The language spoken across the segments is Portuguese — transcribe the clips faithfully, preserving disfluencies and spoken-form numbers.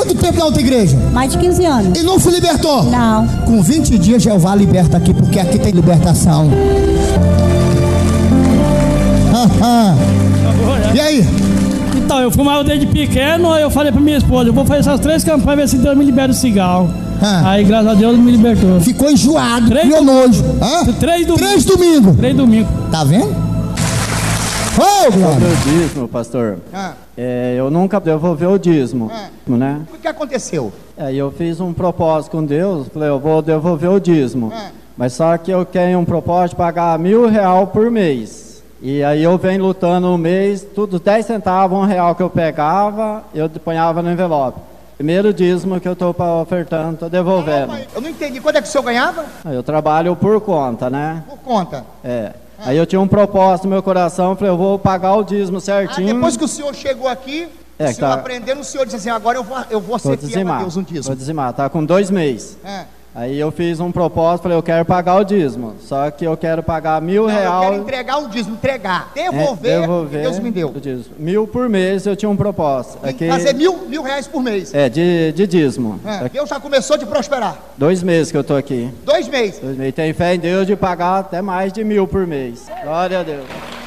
quanto tempo na outra igreja? Mais de quinze anos. E não se libertou? Não. Com vinte dias Jeová liberta aqui, porque aqui tem libertação. E aí? Então, eu fumava desde pequeno, aí eu falei pra minha esposa, eu vou fazer essas três campanhas, ver se Deus me libera do cigarro. Ah. Aí, graças a Deus, me libertou. Ficou enjoado, três criou nojo. Hã? Três domingos. Três domingos. Três domingos. Tá vendo? Ô, oh, Glória. O dízimo, pastor. Ah. É, eu nunca devolvi o dízimo, ah. né? O que aconteceu? É, eu fiz um propósito com Deus, falei, eu vou devolver o dízimo. Ah. Mas só que eu tenho um propósito de pagar mil real por mês. E aí eu venho lutando um mês, tudo dez centavos, um real que eu pegava, eu ponhava no envelope. Primeiro dízimo que eu estou ofertando, estou devolvendo. Não, eu não entendi, quanto é que o senhor ganhava? Eu trabalho por conta, né? Por conta? É. Ah. Aí eu tinha um propósito no meu coração, falei, eu vou pagar o dízimo certinho. Ah, depois que o senhor chegou aqui, é, o senhor tá... aprendendo, o senhor disse assim, agora eu vou, eu vou ser fiel a Deus um dízimo. Vou dizimar, tá com dois meses. É. Aí eu fiz um propósito, falei, eu quero pagar o dízimo, só que eu quero pagar mil não, real. Eu quero entregar o dízimo, entregar, devolver, é, devolver Deus me deu. Mil por mês eu tinha um propósito. Aqui, fazer mil, mil reais por mês. É, de, de dízimo. É, Deus já começou de prosperar. Dois meses que eu tô aqui. Dois meses? Dois meses. Tem fé em Deus de pagar até mais de mil por mês. Glória a Deus.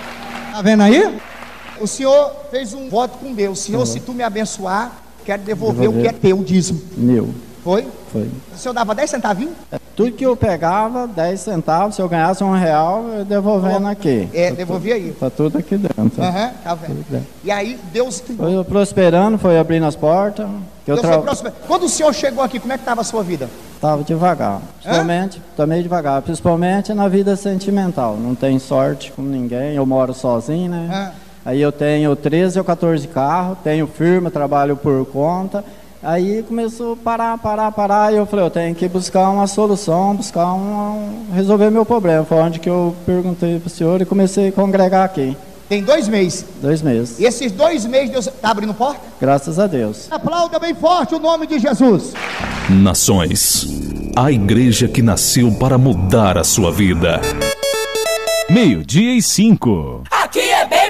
Tá vendo aí? O senhor fez um voto com Deus. Senhor, uhum. se tu me abençoar, quero devolver, devolver o que é teu, o dízimo. Mil. Foi? Foi. O senhor dava dez centavinhos? É, tudo que eu pegava, dez centavos, se eu ganhasse um real, eu devolvendo oh, aqui. É, tá devolvia aí. Tá tudo aqui dentro. Aham, uhum, tá vendo. E aí, Deus... Foi prosperando, foi abrindo as portas. Que eu Deus tra... foi prosper... Quando o senhor chegou aqui, como é que estava a sua vida? Estava devagar. Principalmente, tô meio devagar. Principalmente na vida sentimental. Não tenho sorte com ninguém, eu moro sozinho, né? Ah. Aí eu tenho treze ou quatorze carros, tenho firma, trabalho por conta... Aí começou a parar, parar, parar, e eu falei, eu tenho que buscar uma solução, buscar um, resolver meu problema. Foi onde que eu perguntei para o senhor e comecei a congregar aqui. Tem dois meses? Dois meses. E esses dois meses Deus está abrindo porta? Graças a Deus. Aplauda bem forte o nome de Jesus. Nações, a igreja que nasceu para mudar a sua vida. Meio-dia e cinco.